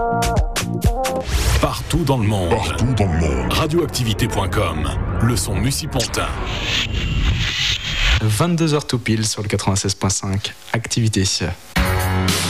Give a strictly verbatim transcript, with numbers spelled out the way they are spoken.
Partout dans le monde. Partout dans le monde. Radioactivité point com. Le son Mussy-Pontin. vingt-deux heures tout pile sur le quatre-vingt-seize virgule cinq. Activité.